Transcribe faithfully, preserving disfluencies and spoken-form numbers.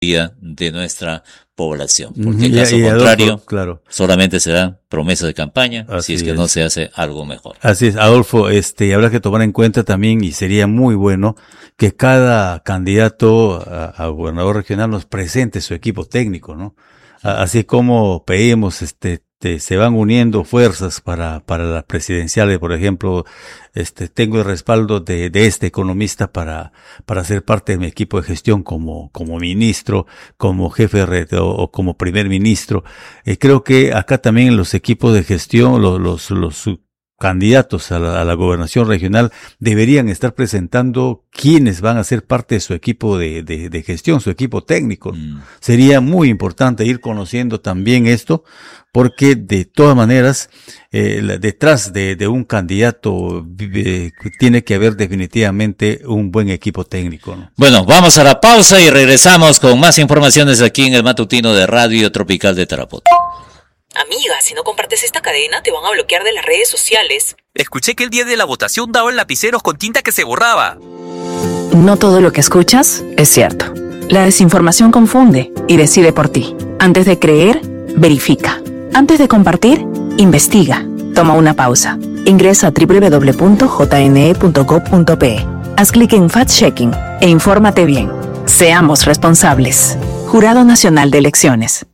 de nuestra población, porque en y, caso y contrario, Adolfo, claro. solamente serán promesas de campaña, Así si es que es. no se hace algo mejor. Así es, Adolfo, este, habrá que tomar en cuenta también, y sería muy bueno, que cada candidato a, a gobernador regional nos presente su equipo técnico, ¿no? A, así como pedimos, este, te, se van uniendo fuerzas para, para las presidenciales, por ejemplo, este, tengo el respaldo de, de este economista para, para ser parte de mi equipo de gestión como, como ministro, como jefe de red o, o como primer ministro. Eh, creo que acá también los equipos de gestión, los, los, los candidatos a la, a la gobernación regional deberían estar presentando quiénes van a ser parte de su equipo de, de, de gestión, su equipo técnico. Mm. Sería muy importante ir conociendo también esto, porque de todas maneras, eh, detrás de, de un candidato eh, tiene que haber definitivamente un buen equipo técnico, ¿no? Bueno, vamos a la pausa y regresamos con más informaciones aquí en el matutino de Radio Tropical de Tarapoto. Amiga, si no compartes esta cadena, te van a bloquear de las redes sociales. Escuché que el día de la votación daban lapiceros con tinta que se borraba. No todo lo que escuchas es cierto. La desinformación confunde y decide por ti. Antes de creer, verifica. Antes de compartir, investiga. Toma una pausa. Ingresa a doble u doble u doble u punto j n e punto gob punto p e. Haz clic en Fact-Checking e infórmate bien. Seamos responsables. Jurado Nacional de Elecciones.